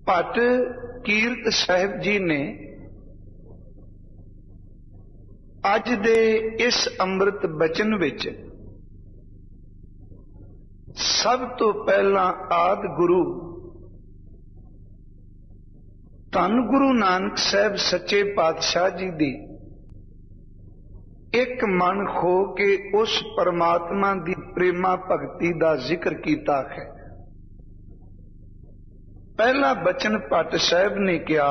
ਭੱਟ ਕੀਰਤ ਸਾਹਿਬ ਜੀ ਨੇ ਅੱਜ ਦੇ ਇਸ ਅੰਮ੍ਰਿਤ ਬਚਨ ਵਿੱਚ ਸਭ ਤੋਂ ਪਹਿਲਾਂ ਆਦਿ ਗੁਰੂ ਧੰਨ ਗੁਰੂ ਨਾਨਕ ਸਾਹਿਬ ਸੱਚੇ ਪਾਤਸ਼ਾਹ ਜੀ ਦੀ ਇੱਕ ਮਨ ਖੋ ਕੇ ਉਸ ਪਰਮਾਤਮਾ ਦੀ ਪ੍ਰੇਮਾ ਭਗਤੀ ਦਾ ਜ਼ਿਕਰ ਕੀਤਾ ਹੈ। ਪਹਿਲਾ ਬਚਨ ਭੱਟ ਸਾਹਿਬ ਨੇ ਕਿਹਾ,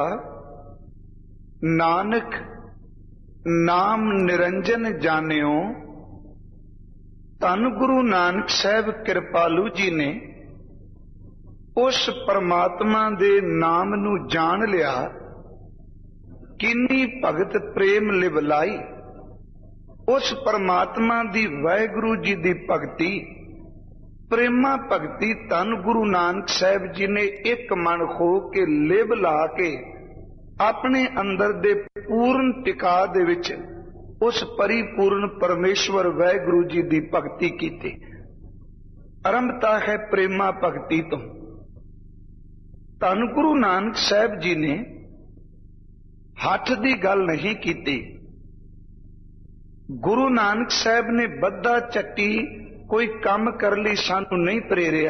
ਨਾਨਕ ਨਾਮ ਨਿਰੰਜਨ ਜਾਣਿਓ। ਧੰਨ ਗੁਰੂ ਨਾਨਕ ਸਾਹਿਬ ਕਿਰਪਾਲੂ ਜੀ ਨੇ ਉਸ ਪਰਮਾਤਮਾ ਦੇ ਨਾਮ ਨੂੰ ਜਾਣ ਲਿਆ। ਕਿੰਨੀ ਭਗਤ ਪ੍ਰੇਮ ਲਿਵਲਾਈ ਉਸ ਪਰਮਾਤਮਾ ਦੀ ਵਾਹਿਗੁਰੂ ਜੀ ਦੀ ਭਗਤੀ ਪ੍ਰੇਮਾ ਭਗਤੀ ਧੰਨ ਗੁਰੂ ਨਾਨਕ ਸਾਹਿਬ ਜੀ ਨੇ ਇੱਕ ਮਨ ਹੋ ਕੇ ਲਿਵ ਲਾ ਕੇ ਆਪਣੇ ਅੰਦਰ ਦੇ ਪੂਰਨ ਟਿਕਾ ਦੇ ਵਿੱਚ ਉਸ ਪਰਿਪੂਰਨ ਪਰਮੇਸ਼ਵਰ ਵਾਹਿਗੁਰੂ ਜੀ ਦੀ ਭਗਤੀ ਕੀਤੀ। ਆਰੰਭਤਾ ਹੈ ਪ੍ਰੇਮਾ ਭਗਤੀ ਤੋਂ। ਧੰਨ ਗੁਰੂ ਨਾਨਕ ਸਾਹਿਬ ਜੀ ਨੇ ਹੱਥ ਦੀ ਗੱਲ ਨਹੀਂ ਕੀਤੀ। ਗੁਰੂ ਨਾਨਕ ਸਾਹਿਬ ਨੇ ਬੱਧਾ ਚੱਟੀ ਕੋਈ ਕੰਮ ਕਰਨ ਲਈ ਸਾਨੂੰ ਨਹੀਂ ਪ੍ਰੇਰਿਆ।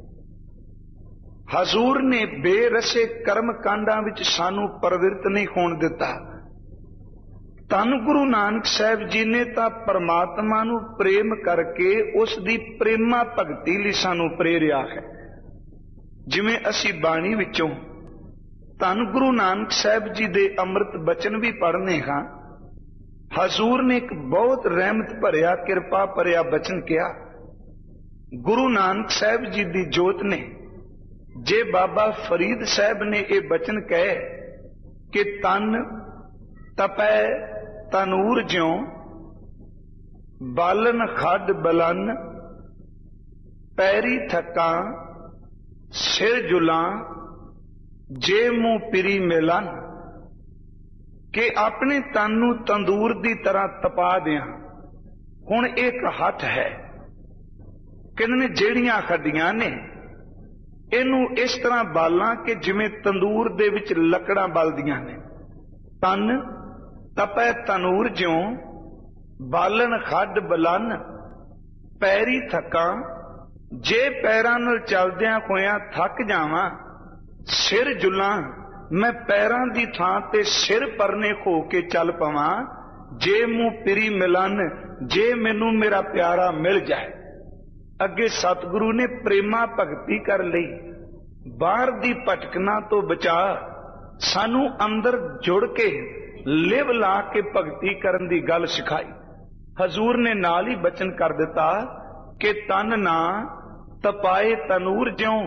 ਹਜ਼ੂਰ ਨੇ ਬੇਰਸੇ ਕਰਮ ਕਾਂਡਾਂ ਵਿੱਚ ਸਾਨੂੰ ਪ੍ਰਵਿਰਤ ਨਹੀਂ ਹੋਣ ਦਿੱਤਾ। ਧੰਨ ਗੁਰੂ ਨਾਨਕ ਸਾਹਿਬ ਜੀ ਨੇ ਤਾਂ ਪਰਮਾਤਮਾ ਨੂੰ ਪ੍ਰੇਮ ਕਰਕੇ ਉਸ ਦੀ ਪ੍ਰੇਮਾ ਭਗਤੀ ਲਈ ਸਾਨੂੰ ਪ੍ਰੇਰਿਆ ਹੈ। ਜਿਵੇਂ ਅਸੀਂ ਬਾਣੀ ਵਿੱਚੋਂ ਧੰਨ ਗੁਰੂ ਨਾਨਕ ਸਾਹਿਬ ਜੀ ਦੇ ਅੰਮ੍ਰਿਤ ਬਚਨ ਵੀ ਪੜ੍ਹਨੇ ਹਾਂ। ਹਜ਼ੂਰ ਨੇ ਇੱਕ ਬਹੁਤ ਰਹਿਮਤ ਭਰਿਆ ਕਿਰਪਾ ਭਰਿਆ ਬਚਨ ਕਿਹਾ। ਗੁਰੂ ਨਾਨਕ ਸਾਹਿਬ ਜੀ ਦੀ ਜੋਤ ਨੇ ਜੇ ਬਾਬਾ ਫਰੀਦ ਸਾਹਿਬ ਨੇ ਇਹ ਬਚਨ ਕਹੇ ਕਿ ਤਨ ਤਪੈ ਤਨੂਰ ਜਿਉ ਬਾਲਨ ਖੱਡ ਬਲਨ ਪੈਰੀ ਥਕਾਂ ਸਿਰ ਜੁਲਾਂ ਜੇ ਮੂੰਹ ਪਿਰੀ ਮਿਲਨ, ਕਿ ਆਪਣੇ ਤਨ ਨੂੰ ਤੰਦੂਰ ਦੀ ਤਰ੍ਹਾਂ ਤਪਾ ਦਿਆਂ। ਹੁਣ ਇੱਕ ਹੱਥ ਹੈ, ਕਹਿੰਦੇ ਜਿਹੜੀਆਂ ਹੱਡੀਆਂ ਨੇ ਇਹਨੂੰ ਇਸ ਤਰ੍ਹਾਂ ਬਾਲਾਂ ਕਿ ਜਿਵੇਂ ਤੰਦੂਰ ਦੇ ਵਿੱਚ ਲੱਕੜਾਂ ਬਲਦੀਆਂ ਨੇ। ਤਨ ਤਪੈ ਤਨੂਰ ਜਿਉ ਬਾਲਨ ਖੱਡ ਬਲਨ ਪੈਰੀ ਥਕਾਂ, ਜੇ ਪੈਰਾਂ ਨਾਲ ਚੱਲਦਿਆਂ ਹੋਇਆਂ ਥੱਕ ਜਾਵਾਂ ਸਿਰ ਜੁਲਾਂ, ਮੈਂ ਪੈਰਾਂ ਦੀ ਥਾਂ ਤੇ ਸਿਰ ਪਰਨੇ ਹੋ ਕੇ ਚੱਲ ਪਵਾਂ। ਜੇ ਮੂੰਹ ਪਿਰੀ ਮਿਲਨ, ਜੇ ਮੈਨੂੰ ਮੇਰਾ ਪਿਆਰਾ ਮਿਲ ਜਾਏ। ਅੱਗੇ ਸਤਿਗੁਰੂ ਨੇ ਪ੍ਰੇਮਾ ਭਗਤੀ ਕਰ ਲਈ। ਬਾਹਰ ਦੀ ਭਟਕਣਾ ਤੋਂ ਬਚਾ, ਸਾਨੂੰ ਅੰਦਰ ਜੁੜ ਕੇ ਲਿਵ ਲਾ ਕੇ ਭਗਤੀ ਕਰਨ ਦੀ ਗੱਲ ਸਿਖਾਈ। ਹਜ਼ੂਰ ਨੇ ਨਾਲ ਹੀ ਬਚਨ ਕਰ ਦਿੱਤਾ ਕਿ ਤਨ ਨਾ ਤਪਾਏ ਤਨੂਰ ਜਿਉ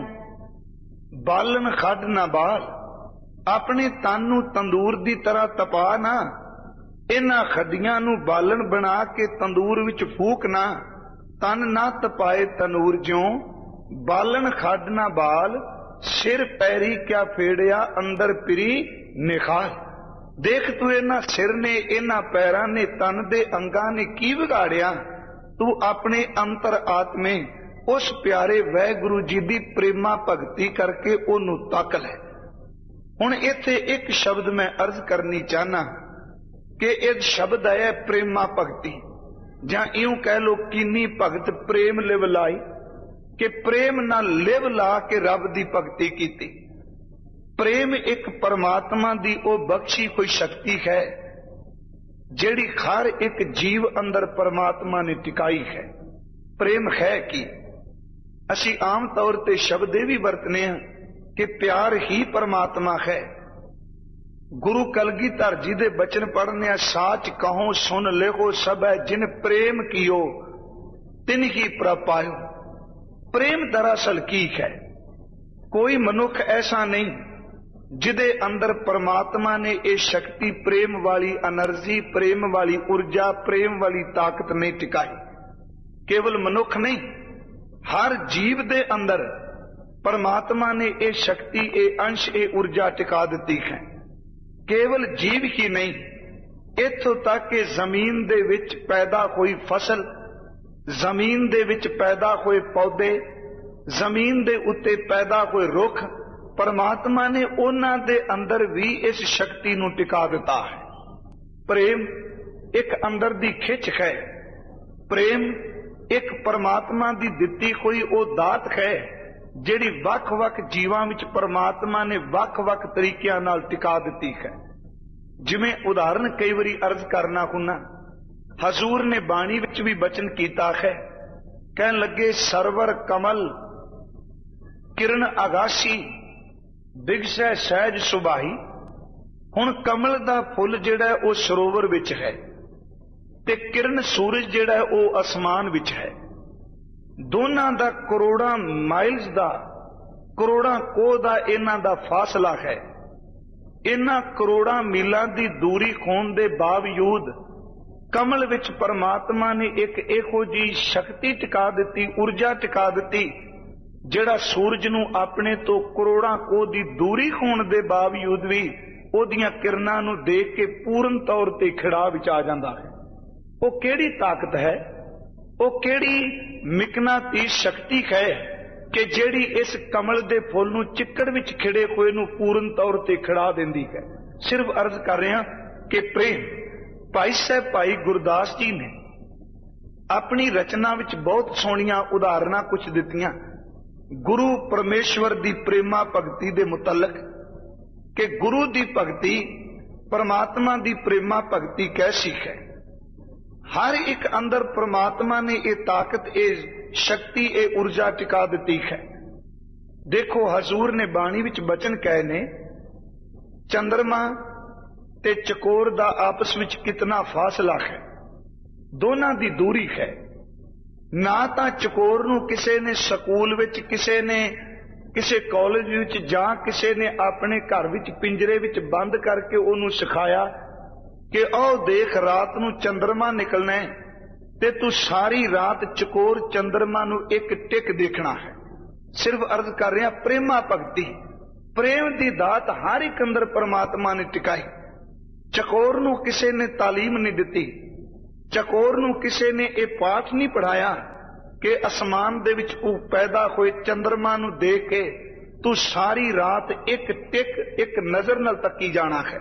ਬਾਲਨ ਖੱਡ ਨਾ ਬਾਲ। ਆਪਣੇ ਤਨ ਨੂੰ ਤੰਦੂਰ ਦੀ ਤਰ੍ਹਾਂ ਤਪਾ ਨਾ, ਇਹਨਾਂ ਖੱਡੀਆਂ ਨੂੰ ਬਾਲਣ ਬਣਾ ਕੇ ਤੰਦੂਰ ਵਿੱਚ ਫੂਕ ਨਾ। ਤਨ ਨਾ ਤਪਾਏ ਤਨੂਰ ਜਿਉ ਬਾਲਣ ਖੱਡ ਨਾ ਬਾਲ, ਸਿਰ ਪੈਰੀ ਕਿਆ ਫੇੜਿਆ ਅੰਦਰ ਪਿਰੀ ਨਿਖਾਰ। ਦੇਖ ਤੂੰ ਇਹਨਾਂ ਸਿਰ ਨੇ ਇਹਨਾਂ ਪੈਰਾਂ ਨੇ ਤਨ ਦੇ ਅੰਗਾਂ ਨੇ ਕੀ ਵਿਗਾੜਿਆ। ਤੂੰ ਆਪਣੇ ਅੰਤਰ ਆਤਮੇ ਉਸ ਪਿਆਰੇ ਵਾਹਿਗੁਰੂ ਜੀ ਦੀ ਪ੍ਰੇਮਾ ਭਗਤੀ ਕਰਕੇ ਉਹਨੂੰ ਤੱਕ ਲੈ। ਹੁਣ ਇੱਥੇ ਇੱਕ ਸ਼ਬਦ ਮੈਂ ਅਰਜ਼ ਕਰਨੀ ਚਾਹਨਾ ਕਿ ਇਹ ਸ਼ਬਦ ਹੈ ਪ੍ਰੇਮਾ ਭਗਤੀ, ਜਾਂ ਇਉਂ ਕਹਿ ਲੋ ਕੀਨੀ ਭਗਤ ਪ੍ਰੇਮ ਲਿਵ ਲਾਈ, ਕਿ ਪ੍ਰੇਮ ਨਾਲ ਲਿਵ ਲਾ ਕੇ ਰੱਬ ਦੀ ਭਗਤੀ ਕੀਤੀ। ਪ੍ਰੇਮ ਇੱਕ ਪਰਮਾਤਮਾ ਦੀ ਉਹ ਬਖਸ਼ੀ ਕੋਈ ਸ਼ਕਤੀ ਹੈ ਜਿਹੜੀ ਹਰ ਇੱਕ ਜੀਵ ਅੰਦਰ ਪਰਮਾਤਮਾ ਨੇ ਟਿਕਾਈ ਹੈ। ਪ੍ਰੇਮ ਹੈ ਕੀ? ਅਸੀਂ ਆਮ ਤੌਰ ਤੇ ਸ਼ਬਦ ਇਹ ਵੀ ਵਰਤਨੇ ਹਾਂ ਕਿ ਪਿਆਰ ਹੀ ਪਰਮਾਤਮਾ ਹੈ। ਗੁਰੂ ਕਲਗੀਧਰ ਜੀ ਦੇ ਬਚਨ ਪੜ੍ਹਨੇ ਆ, ਸਾਚ ਕਹੋ ਸੁਨ ਲਿਖੋ ਸਭੈ ਜਿਨ ਪ੍ਰੇਮ ਕੀਓ ਤਿਨ ਹੀ ਪ੍ਰਪਾਇਓ। ਪ੍ਰੇਮ ਦਰਅਸਲ ਕੀ ਹੈ? ਕੋਈ ਮਨੁੱਖ ਐਸਾ ਨਹੀਂ ਜਿਹਦੇ ਅੰਦਰ ਪਰਮਾਤਮਾ ਨੇ ਇਹ ਸ਼ਕਤੀ ਪ੍ਰੇਮ ਵਾਲੀ એનર્ਜੀ ਪ੍ਰੇਮ ਵਾਲੀ ਊਰਜਾ ਪ੍ਰੇਮ ਵਾਲੀ ਤਾਕਤ ਨਹੀਂ ਟਿਕਾਈ। ਕੇਵਲ ਮਨੁੱਖ ਨਹੀਂ, ਹਰ ਜੀਵ ਦੇ ਅੰਦਰ ਪਰਮਾਤਮਾ ਨੇ ਇਹ ਸ਼ਕਤੀ ਇਹ ਅੰਸ਼ ਇਹ ਊਰਜਾ ਟਿਕਾ ਦਿੱਤੀ ਹੈ। ਕੇਵਲ ਜੀਵ ਹੀ ਨਹੀਂ, ਇੱਥੋਂ ਤੱਕ ਕਿ ਜ਼ਮੀਨ ਦੇ ਵਿੱਚ ਪੈਦਾ ਹੋਈ ਫਸਲ, ਜ਼ਮੀਨ ਦੇ ਵਿੱਚ ਪੈਦਾ ਹੋਏ ਪੌਦੇ, ਜ਼ਮੀਨ ਦੇ ਉੱਤੇ ਪੈਦਾ ਹੋਏ ਰੁੱਖ, परमात्मा ने उन्हां दे अंदर भी इस शक्ति नूं टिका दिता है। प्रेम एक अंदर दी खिच है, प्रेम एक परमात्मा दी दिती कोई ओ दात है जिहड़ी वख-वख जीवां विच परमात्मा ने वख-वख तरीकिਆਂ नाल टिका दिती है। जिवें उदाहरण कई बारी अर्ज करना हुन्ना, हजूर ने बाणी विच भी बचन कीता है, कहन लगे सरवर कमल किरण आगासी बिगसै सहज सुबाही। हुण कमल दा फुल जिहड़ा है वो सरोवर विच है ते किरण सूरज जिहड़ा है वो आसमान विच है। दोनां दा करोड़ां माइल्स दा, करोड़ां कोह दा इन्हां दा फासला है। इन्हां करोड़ां मीलां दी दूरी होण दे बावजूद कमल विच परमात्मा ने एक इहो जी शक्ति टिका दिती, ऊर्जा टिका दिती, जिहड़ा सूरज नूं अपने तो करोड़ां कोह दी दूरी होण दे बावजूद भी ओदियां किरणां नूं देख के पूर्ण तौर ते खिड़ा विच आ जांदा है। वो केड़ी ताकत है, वो केड़ी मिकनातीस शक्ति है कि जिहड़ी इस कमल दे फुल नूं चिक्कड़ विच खिड़े होए नूं पूर्ण तौर ते खिड़ा दिंदी है। सिर्फ अर्ज कर रहे हैं कि प्रेम। भाई साहब भाई गुरदास जी ने अपनी रचना विच बहुत सोहणियां उदाहरणां कुछ दित्तियां गुरु परमेश्वर दी प्रेमा भगती दे मुतलक, कि गुरु दी भगती परमात्मा दी प्रेमा भगती कैसी है। हर एक अंदर परमात्मा ने ये ताकत, ये शक्ति, ये ऊर्जा टिका दी है। देखो हजूर ने बाणी विच बचन कहे ने, चंद्रमा ते चकोर दा आपस विच कितना फासला है, दोनां दी दूरी है। ना तां चकोर नूं किसे ने स्कूल विच, किसे ने किसे कॉलेज विच जां किसे ने अपने घर विच पिंजरे विच बंद करके उहनूं सिखाया कि आओ देख रात नूं चंद्रमा निकलना है ते तू सारी रात चकोर चंद्रमा नूं एक टिक देखना है। सिर्फ अर्ज कर रहे हैं प्रेमा भगती, प्रेम दी दात हर एक अंदर परमात्मा ने टिकाई। चकोर नूं किसे ने तालीम नहीं दिती, चकोर नूं किसे ने यह पाठ नहीं पढ़ाया कि आसमान दे विच पैदा होए चंद्रमा नूं देख के तू सारी रात एक टिक एक नजर नाल तकी जाना है।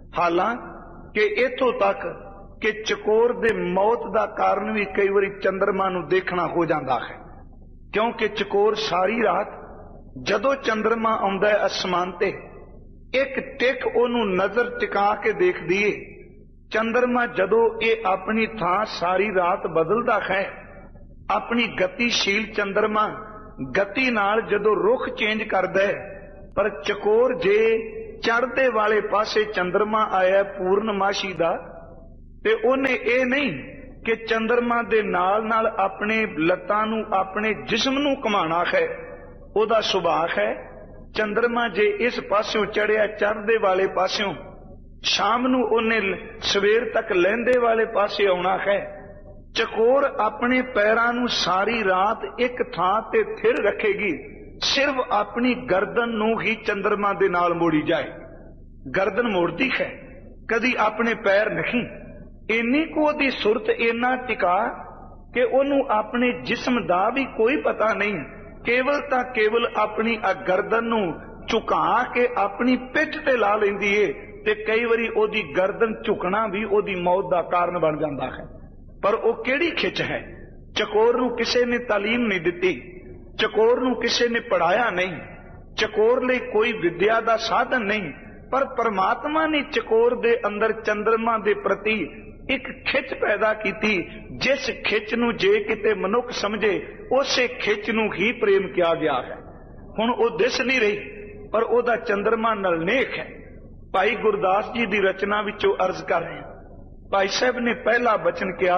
हालांकि इथों तक कि चकोर दे मौत दा कारण भी कई बारी चंद्रमा नूं देखना हो जाता है, क्योंकि चकोर सारी रात जदों चंद्रमा आउंदा है आसमान ते एक टिक ओनू नजर टिका के देख दिए। चंद्रमा जदों ये अपनी थां सारी रात बदलदा है, अपनी गतिशील चंद्रमा गति नाल जदों रुख चेंज करदा है, पर चकोर जे चढ़दे वाले पासे चंद्रमा आया पूर्णमाशी दा ते ओने ये नहीं कि चंद्रमा दे नाल नाल अपने लत्तां नूं अपने जिस्म नूं घुमाना है, ओदा सुभाव है। चंद्रमा जे इस पास्यों चढ़िया चढ़दे वाले पास्यों, शाम नूं ओने सवेर तक लहंदे वाले पासे आउणा है। चकोर अपने पैरां नूं सारी रात एक थां ते थिर रखेगी, सिर्फ अपनी गर्दन नूं ही चंद्रमा दे नाल मोड़ी जाए। गर्दन मोड़ती है, कदी अपने पैर नहीं। इन्नी को दी सुरत इन्ना टिका कि ओनू अपने जिस्म दा भी कोई पता नहीं, केवल तां केवल अपनी गर्दन नूं झुका के अपनी पिठ ते ला लैंदी है ते कई बारी ओदी गर्दन झुकना भी ओदी मौत दा कारण बन जाता है। पर वो केड़ी खिच है। चकोर नूं किसे ने तालीम नहीं दिती, चकोर नूं किसे ने पढ़ाया नहीं, चकोर लई कोई विद्या दा साधन नहीं, पर परमात्मा ने चकोर दे अंदर चंद्रमा दे प्रति एक खिच पैदा की, जिस खिच नूं जे किते मनुख समझे उसे खिच नूं ही प्रेम किया गया है। हुण वो दिस नहीं रही, पर ओदा चंद्रमा नाल नेक है। भाई गुरदास जी दी रचना विचों अर्ज कर रहे हैं। भाई साहब ने पहला बचन किया,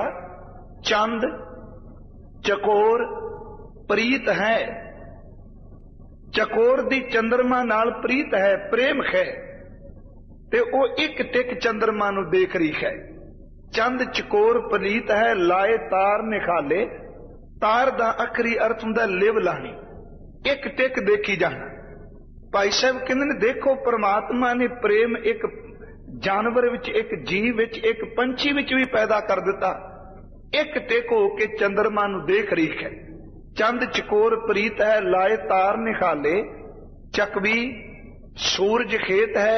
चंद चकोर प्रीत है। चकोर दी चंद्रमा नाल प्रीत है, प्रेम है, ते ओ एक टिक चंद्रमा नूं देख रही है। चंद चकोर प्रीत है, लाए तार निखाले। तार दा आखरी अर्थ हुंदा लिव लानी, एक टिक देखी जाना। भाई साहब कहंदे ने देखो परमात्मा ने प्रेम एक जानवर विच, एक जीव विच, एक पंछी विच भी पैदा कर दिता। एक टिक हो के चंद्रमा नूं देख रही है। चंद चकोर प्रीत है, लाए तार निखाले। चकवी सूरज खेत है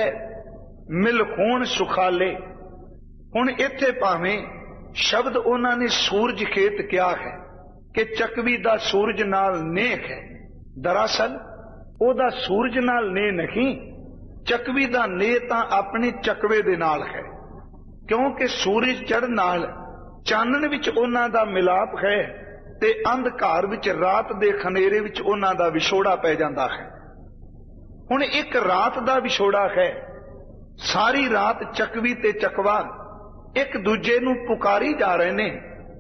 मिल खून सुखाले। हुण इत्थे भावें शब्द उन्हां ने सूरज खेत किया है कि चकवी दा सूरज नाल नेह है, दरअसल ओदा सूरज नाल नेह नहीं, चकवी दा नेह तां अपने चकवे दे नाल है, क्योंकि सूरज चढ़न नाल चानन विच उन्हां दा मिलाप है ते अंधकार विच रात दे खनेरे विच उन्हां दा विछोड़ा पै जांदा है। हुण एक रात दा विछोड़ा है, सारी रात चकवी ते चकवा एक दूजे नूं पुकारी जा रहे ने।